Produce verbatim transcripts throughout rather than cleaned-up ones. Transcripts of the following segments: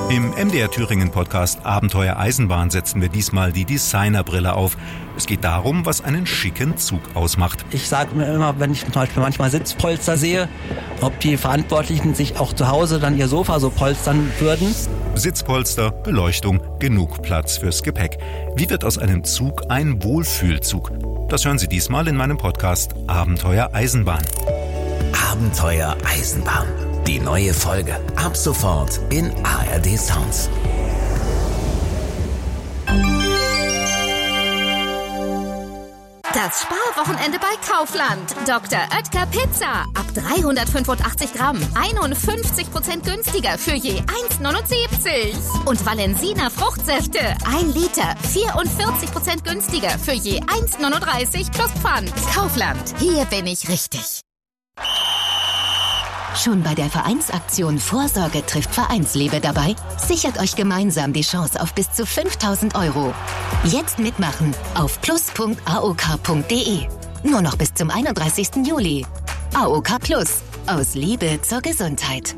Im M D R Thüringen Podcast Abenteuer Eisenbahn setzen wir diesmal die Designerbrille auf. Es geht darum, was einen schicken Zug ausmacht. Ich sage mir immer, wenn ich zum Beispiel manchmal Sitzpolster sehe, ob die Verantwortlichen sich auch zu Hause dann ihr Sofa so polstern würden. Sitzpolster, Beleuchtung, genug Platz fürs Gepäck. Wie wird aus einem Zug ein Wohlfühlzug? Das hören Sie diesmal in meinem Podcast Abenteuer Eisenbahn. Abenteuer Eisenbahn. Die neue Folge ab sofort in A R D Sounds. Das Sparwochenende bei Kaufland. Doktor Oetker Pizza. Ab dreihundertfünfundachtzig Gramm. einundfünfzig Prozent günstiger für je eins neunundsiebzig. Und Valensina Fruchtsäfte. ein Liter. vierundvierzig Prozent günstiger für je eins neununddreißig plus Pfand. Kaufland. Hier bin ich richtig. Schon bei der Vereinsaktion Vorsorge trifft Vereinsliebe dabei? Sichert euch gemeinsam die Chance auf bis zu fünftausend Euro. Jetzt mitmachen auf plus punkt a o k punkt d e. Nur noch bis zum einunddreißigsten Juli. A O K Plus. Aus Liebe zur Gesundheit.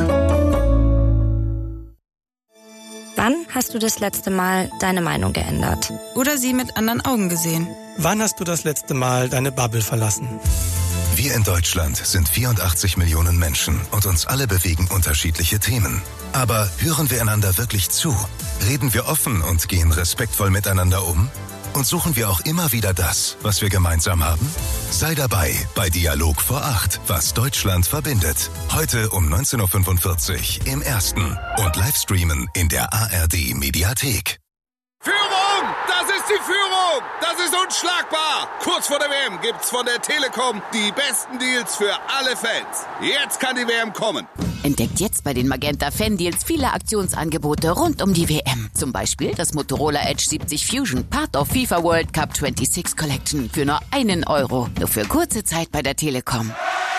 Wann hast du das letzte Mal deine Meinung geändert? Oder sie mit anderen Augen gesehen? Wann hast du das letzte Mal deine Bubble verlassen? Wir in Deutschland sind vierundachtzig Millionen Menschen und uns alle bewegen unterschiedliche Themen. Aber hören wir einander wirklich zu? Reden wir offen und gehen respektvoll miteinander um? Und suchen wir auch immer wieder das, was wir gemeinsam haben? Sei dabei bei Dialog vor acht, was Deutschland verbindet. Heute um neunzehn Uhr fünfundvierzig im Ersten und Livestreamen in der A R D Mediathek. Führung! Das ist die Führung! Das ist unschlagbar! Kurz vor der W M gibt's von der Telekom die besten Deals für alle Fans. Jetzt kann die W M kommen. Entdeckt jetzt bei den Magenta Fan Deals viele Aktionsangebote rund um die W M. Zum Beispiel das Motorola Edge siebzig Fusion, Part of FIFA World Cup sechsundzwanzig Collection für nur einen Euro. Nur für kurze Zeit bei der Telekom.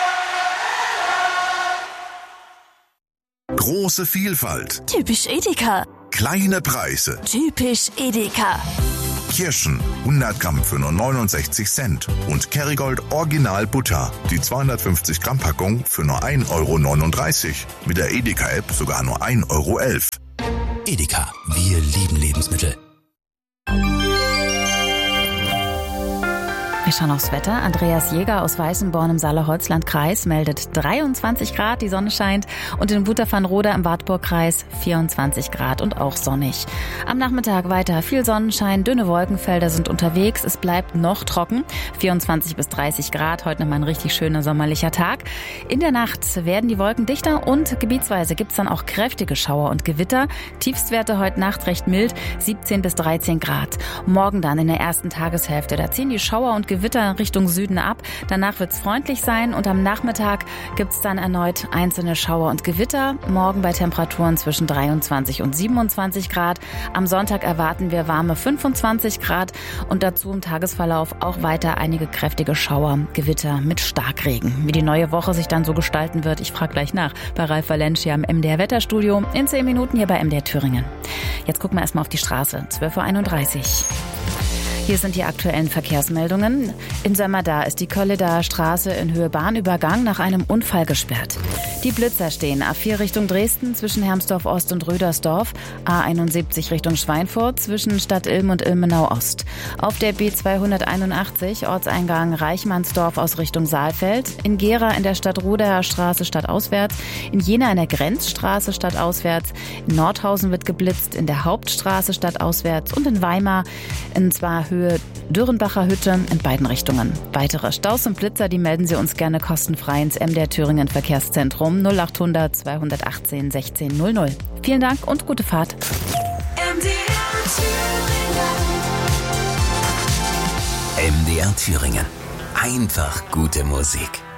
Große Vielfalt. Typisch Edeka. Kleine Preise. Typisch Edeka. Kirschen, hundert Gramm für nur neunundsechzig Cent. Und Kerrygold Original Butter, die zweihundertfünfzig Gramm Packung für nur ein Euro neununddreißig. Mit der Edeka-App sogar nur ein Euro elf. Edeka, wir lieben Lebensmittel. Wir schauen aufs Wetter. Andreas Jäger aus Weißenborn im Saale-Holzland-Kreis meldet dreiundzwanzig Grad, die Sonne scheint. Und in Wuther-van-Roda im Wartburg-Kreis vierundzwanzig Grad und auch sonnig. Am Nachmittag weiter viel Sonnenschein, dünne Wolkenfelder sind unterwegs. Es bleibt noch trocken, vierundzwanzig bis dreißig Grad. Heute nochmal ein richtig schöner sommerlicher Tag. In der Nacht werden die Wolken dichter und gebietsweise gibt's dann auch kräftige Schauer und Gewitter. Tiefstwerte heute Nacht recht mild, siebzehn bis dreizehn Grad. Morgen dann in der ersten Tageshälfte, da ziehen die Schauer und Gewitter Richtung Süden ab. Danach wird es freundlich sein und am Nachmittag gibt es dann erneut einzelne Schauer und Gewitter. Morgen bei Temperaturen zwischen dreiundzwanzig und siebenundzwanzig Grad. Am Sonntag erwarten wir warme fünfundzwanzig Grad und dazu im Tagesverlauf auch weiter einige kräftige Schauer, Gewitter mit Starkregen. Wie die neue Woche sich dann so gestalten wird, ich frage gleich nach bei Ralf Valencia im M D R Wetterstudio in zehn Minuten hier bei M D R Thüringen. Jetzt gucken wir erstmal auf die Straße, zwölf Uhr einunddreißig. Hier sind die aktuellen Verkehrsmeldungen. In Sömmerda ist die Kölleder Straße in Höhe Bahnübergang nach einem Unfall gesperrt. Die Blitzer stehen A vier Richtung Dresden zwischen Hermsdorf Ost und Rödersdorf, A einundsiebzig Richtung Schweinfurt zwischen Stadt Ilm und Ilmenau Ost. Auf der B zweihunderteinundachtzig Ortseingang Reichmannsdorf aus Richtung Saalfeld, in Gera in der Stadt Ruderer Straße stadtauswärts, in Jena in der Grenzstraße stadtauswärts, in Nordhausen wird geblitzt, in der Hauptstraße stadtauswärts und in Weimar in zwar Höhe Dürrenbacher Hütte in beiden Richtungen. Weitere Staus und Blitzer, die melden Sie uns gerne kostenfrei ins M D R Thüringen Verkehrszentrum null achthundert zweihundertachtzehn sechzehn null null. Vielen Dank und gute Fahrt. M D R Thüringen. M D R Thüringen. Einfach gute Musik.